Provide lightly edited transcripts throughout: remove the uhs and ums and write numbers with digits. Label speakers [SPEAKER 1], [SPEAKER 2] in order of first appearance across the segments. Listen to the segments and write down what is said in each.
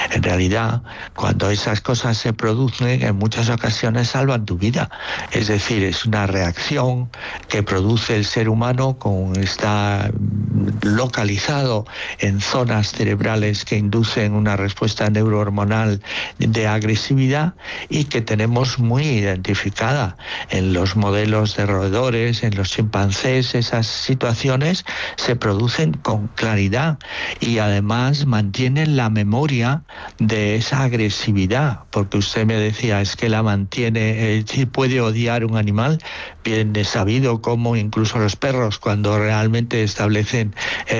[SPEAKER 1] En realidad, cuando esas cosas se producen, en muchas ocasiones salvan tu vida. Es decir, es una reacción que produce el ser humano, está localizado en zonas cerebrales que inducen una respuesta neurohormonal de agresividad y que tenemos muy identificada en los modelos de roedores, en los chimpancés. Esas situaciones se producen con claridad y además mantienen la memoria de esa agresividad, porque usted me decía, es que la mantiene, si puede odiar un animal. Bien es sabido cómo incluso los perros, cuando realmente establecen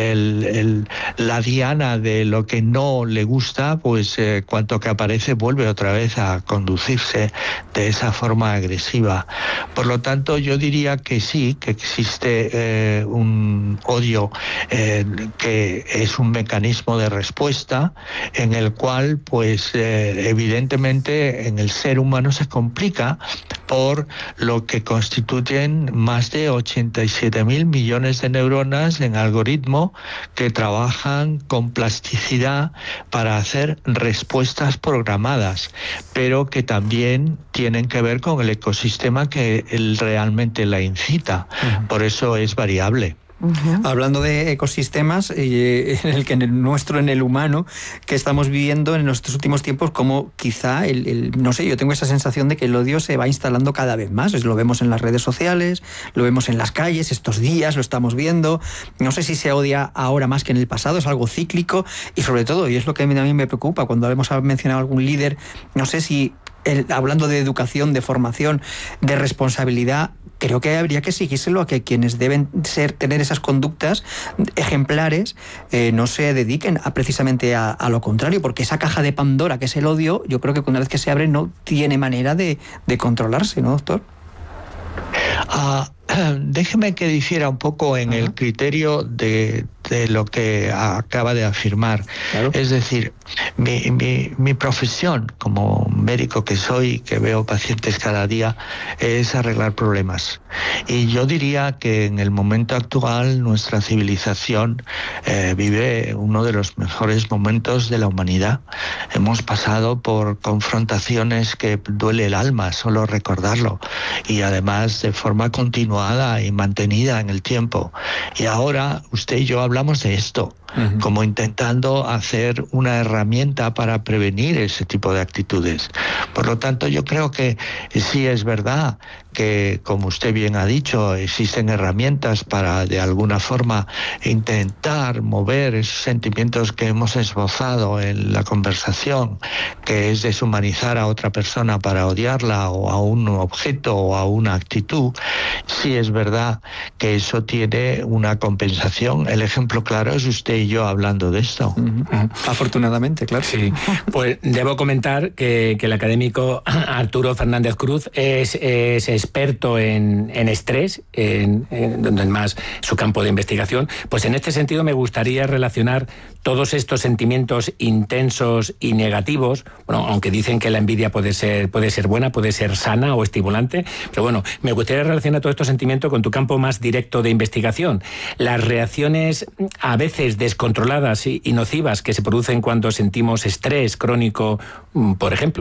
[SPEAKER 1] la diana de lo que no le gusta, pues cuanto que aparece vuelve otra vez a conducirse de esa forma agresiva. Por lo tanto, yo diría que sí, que existe un odio que es un mecanismo de respuesta en el cual, pues evidentemente en el ser humano se complica por lo que constituyen más de 87.000 millones de neuronas en algoritmo que trabajan con plasticidad para hacer respuestas programadas, pero que también tienen que ver con el ecosistema que realmente la incita. Por eso es variable.
[SPEAKER 2] Hablando de ecosistemas, en el humano, que estamos viviendo en estos últimos tiempos, como quizá no sé, yo tengo esa sensación de que el odio se va instalando cada vez más. Lo vemos en las redes sociales, lo vemos en las calles, estos días lo estamos viendo. No sé si se odia ahora más que en el pasado, es algo cíclico y sobre todo, y es lo que a mí me preocupa, cuando hemos mencionado algún líder, no sé si hablando de educación, de formación, de responsabilidad, creo que habría que exigírselo a que quienes deben tener esas conductas ejemplares no se dediquen precisamente a lo contrario, porque esa caja de Pandora que es el odio, yo creo que una vez que se abre no tiene manera de controlarse, ¿no, doctor?
[SPEAKER 1] Déjeme que difiera un poco en el criterio de lo que acaba de afirmar. Claro. Es decir, mi profesión como médico que soy, que veo pacientes cada día, es arreglar problemas. Y yo diría que en el momento actual nuestra civilización vive uno de los mejores momentos de la humanidad. Hemos pasado por confrontaciones que duele el alma solo recordarlo, y además de forma continuada y mantenida en el tiempo. Y ahora usted y yo hablamos de esto, como intentando hacer una herramienta para prevenir ese tipo de actitudes. Por lo tanto, yo creo que sí es verdad que, como usted bien ha dicho, existen herramientas para de alguna forma intentar mover esos sentimientos que hemos esbozado en la conversación, que es deshumanizar a otra persona para odiarla, o a un objeto o a una actitud. Sí es verdad que eso tiene una compensación. El ejemplo claro es usted y yo hablando de esto.
[SPEAKER 2] Afortunadamente, claro.
[SPEAKER 3] Sí, pues debo comentar que el académico Arturo Fernández Cruz es experto en estrés, donde es más su campo de investigación. Pues en este sentido me gustaría relacionar todos estos sentimientos intensos y negativos, bueno, aunque dicen que la envidia puede ser buena, puede ser sana o estimulante, pero bueno, me gustaría relacionar todos estos sentimientos con tu campo más directo de investigación. Las reacciones a veces descontroladas y nocivas que se producen cuando sentimos estrés crónico, por ejemplo.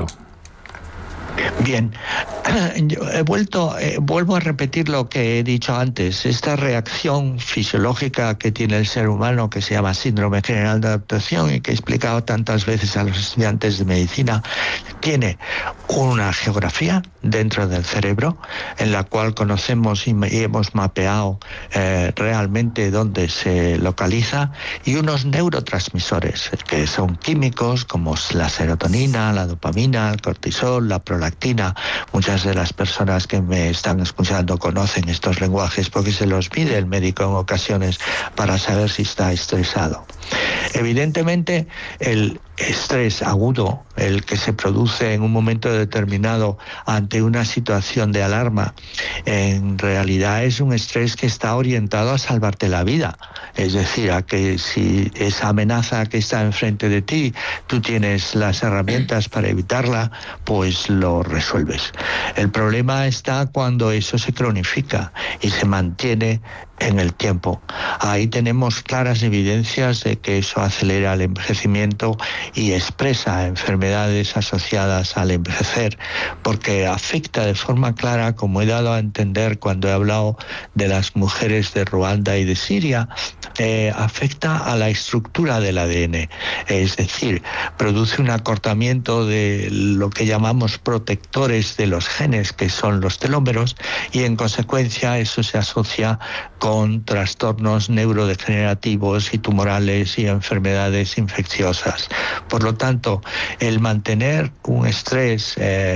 [SPEAKER 1] Bien, yo vuelvo a repetir lo que he dicho antes. Esta reacción fisiológica que tiene el ser humano, que se llama síndrome general de adaptación y que he explicado tantas veces a los estudiantes de medicina, tiene una geografía dentro del cerebro en la cual conocemos y hemos mapeado realmente dónde se localiza, y unos neurotransmisores que son químicos como la serotonina, la dopamina, el cortisol, la prolactina. Muchas de las personas que me están escuchando conocen estos lenguajes porque se los pide el médico en ocasiones para saber si está estresado. Evidentemente, el estrés agudo, el que se produce en un momento determinado ante una situación de alarma, en realidad es un estrés que está orientado a salvarte la vida. Es decir, a que si esa amenaza que está enfrente de ti, tú tienes las herramientas para evitarla, pues lo resuelves. El problema está cuando eso se cronifica y se mantiene en el tiempo. Ahí tenemos claras evidencias de que eso acelera el envejecimiento y expresa enfermedades asociadas al envejecer, porque afecta de forma clara, como he dado a entender cuando he hablado de las mujeres de Ruanda y de Siria, afecta a la estructura del ADN, es decir, produce un acortamiento de lo que llamamos protectores de los genes, que son los telómeros, y en consecuencia eso se asocia con trastornos neurodegenerativos y tumorales y enfermedades infecciosas. Por lo tanto, el mantener un estrés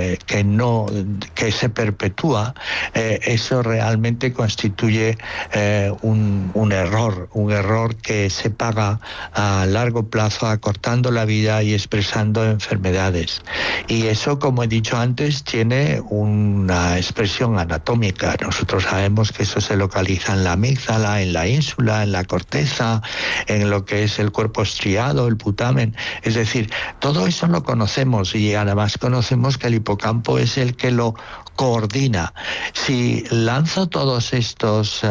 [SPEAKER 1] que se perpetúa, eso realmente constituye un error que se paga a largo plazo, acortando la vida y expresando enfermedades. Y eso, como he dicho antes, tiene una expresión anatómica. Nosotros sabemos que eso se localiza en la amígdala, en la ínsula, en la corteza, en lo que es el cuerpo estriado, el putamen. Es decir, todo eso lo conocemos, y además conocemos que el hipocampo es el que lo coordina. Si lanzo todos estos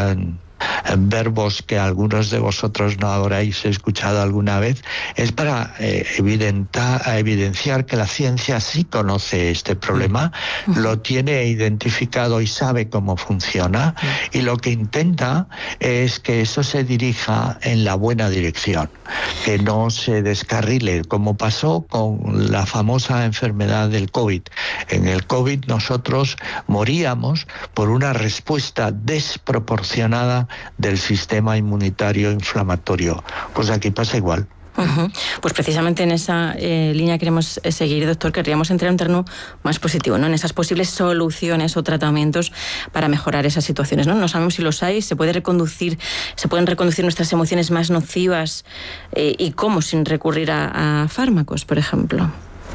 [SPEAKER 1] verbos que algunos de vosotros no habréis escuchado alguna vez, es para evidenciar que la ciencia sí conoce este problema, lo tiene identificado y sabe cómo funciona, y lo que intenta es que eso se dirija en la buena dirección, que no se descarrile, como pasó con la famosa enfermedad del COVID. En el COVID nosotros moríamos por una respuesta desproporcionada del sistema inmunitario inflamatorio. Pues aquí pasa igual.
[SPEAKER 4] Pues precisamente en esa línea queremos seguir, doctor. Querríamos entrar en un terreno más positivo, ¿no? En esas posibles soluciones o tratamientos para mejorar esas situaciones, ¿no? No sabemos si los hay, se pueden reconducir nuestras emociones más nocivas, y cómo, sin recurrir a fármacos, por ejemplo.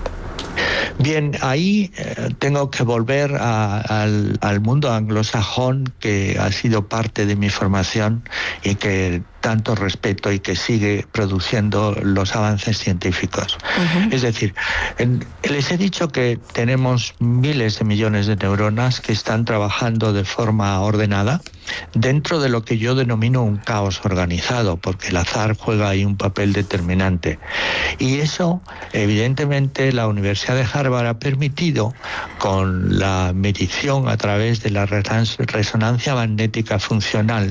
[SPEAKER 1] Bien, ahí tengo que volver al mundo anglosajón, que ha sido parte de mi formación y que tanto respeto y que sigue produciendo los avances científicos. Es decir, les he dicho que tenemos miles de millones de neuronas que están trabajando de forma ordenada dentro de lo que yo denomino un caos organizado, porque el azar juega ahí un papel determinante. Y eso, evidentemente, la Universidad de Harvard ha permitido, con la medición a través de la resonancia magnética funcional,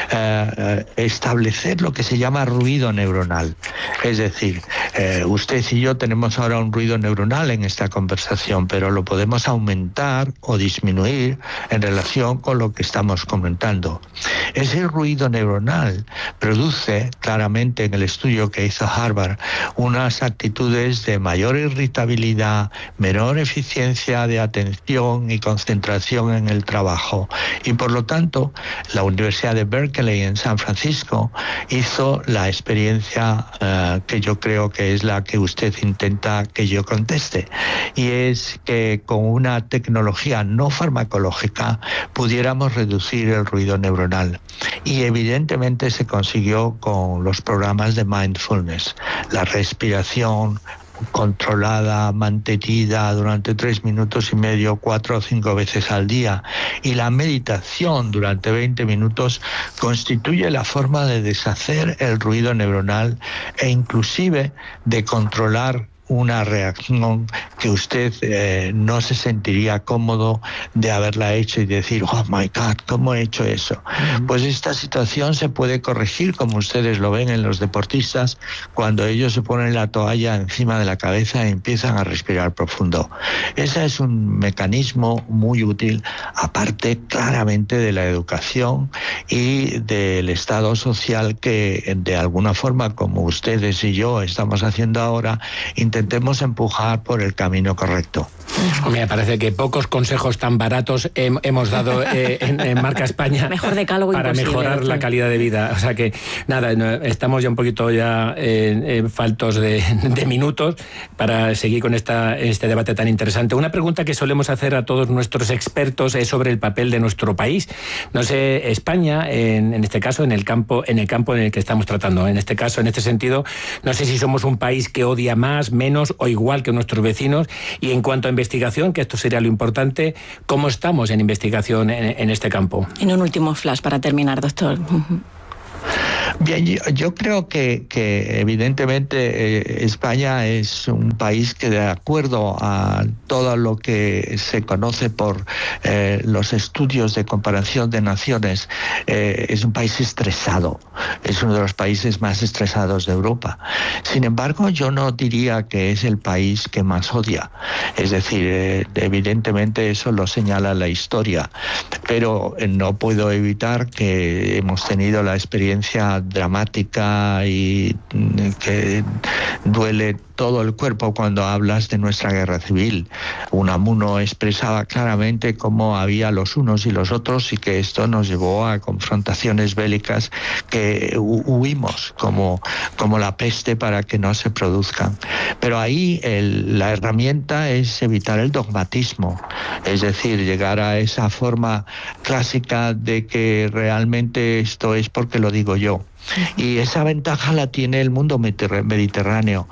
[SPEAKER 1] establecer lo que se llama ruido neuronal. Es decir, usted y yo tenemos ahora un ruido neuronal en esta conversación, pero lo podemos aumentar o disminuir en relación con lo que estamos comentando. Ese ruido neuronal produce claramente, en el estudio que hizo Harvard, unas actitudes de mayor irritabilidad, menor eficiencia de atención y concentración en el trabajo. Y por lo tanto, la Universidad de Berkeley en San Francisco hizo la experiencia que yo creo que es la que usted intenta que yo conteste, y es que con una tecnología no farmacológica pudiéramos reducir el ruido neuronal, y evidentemente se consiguió con los programas de mindfulness, la respiración controlada, mantenida durante 3 minutos y medio, 4 o 5 veces al día, y la meditación durante 20 minutos constituye la forma de deshacer el ruido neuronal e inclusive de controlar una reacción que usted no se sentiría cómodo de haberla hecho y decir, oh my God, ¿cómo he hecho eso? Pues esta situación se puede corregir, como ustedes lo ven en los deportistas, cuando ellos se ponen la toalla encima de la cabeza y empiezan a respirar profundo. Ese es un mecanismo muy útil, aparte claramente de la educación y del estado social que, de alguna forma, como ustedes y yo estamos haciendo ahora, intentemos empujar por el camino correcto.
[SPEAKER 3] Me parece que pocos consejos tan baratos hemos dado en Marca España.
[SPEAKER 4] Mejor decálogo
[SPEAKER 3] para mejorar la calidad de vida. O sea que, nada, estamos ya un poquito faltos de minutos para seguir con este debate tan interesante. Una pregunta que solemos hacer a todos nuestros expertos es sobre el papel de nuestro país. No sé, España, en este caso, en el campo en el que estamos tratando. En este caso, en este sentido, no sé si somos un país que odia más, menos o igual que nuestros vecinos, ciudadanos. Y en cuanto a investigación, que esto sería lo importante, ¿cómo estamos en investigación en este campo?
[SPEAKER 4] En un último flash para terminar, doctor.
[SPEAKER 1] Bien, yo creo que evidentemente España es un país que, de acuerdo a todo lo que se conoce por los estudios de comparación de naciones, es un país estresado, es uno de los países más estresados de Europa. Sin embargo, yo no diría que es el país que más odia, es decir, evidentemente eso lo señala la historia, pero no puedo evitar que hemos tenido la experiencia dramática y que duele todo el cuerpo cuando hablas de nuestra guerra civil. Unamuno expresaba claramente cómo había los unos y los otros y que esto nos llevó a confrontaciones bélicas que huimos como la peste para que no se produzcan. Pero ahí la herramienta es evitar el dogmatismo, es decir, llegar a esa forma clásica de que realmente esto es porque lo digo yo. Y esa ventaja la tiene el mundo mediterráneo.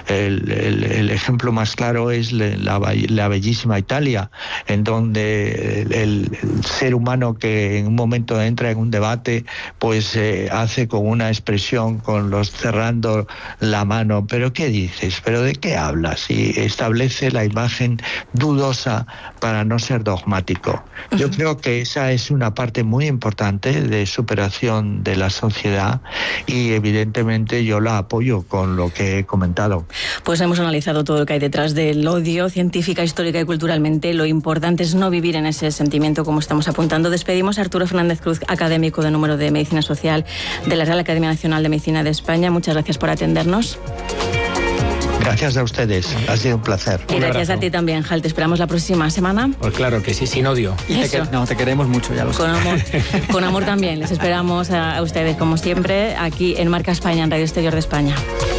[SPEAKER 1] El ejemplo más claro es la bellísima Italia, en donde el ser humano que en un momento entra en un debate, pues hace con una expresión, cerrando la mano, ¿pero qué dices? ¿Pero de qué hablas? Y establece la imagen dudosa para no ser dogmático. Yo creo que esa es una parte muy importante de superación de la sociedad, y evidentemente yo la apoyo con lo que he comentado.
[SPEAKER 4] Pues hemos analizado todo lo que hay detrás del odio, científica, histórica y culturalmente. Lo importante es no vivir en ese sentimiento, como estamos apuntando. Despedimos a Arturo Fernández Cruz, académico de número de Medicina Social de la Real Academia Nacional de Medicina de España. Muchas gracias por atendernos.
[SPEAKER 1] Gracias a ustedes, ha sido un placer.
[SPEAKER 4] Y gracias a ti también, Hal. Te esperamos la próxima semana.
[SPEAKER 3] Pues claro que sí, sin odio.
[SPEAKER 2] Y te queremos mucho, ya lo sé.
[SPEAKER 4] Con amor también. Les esperamos a ustedes, como siempre, aquí en Marca España, en Radio Exterior de España.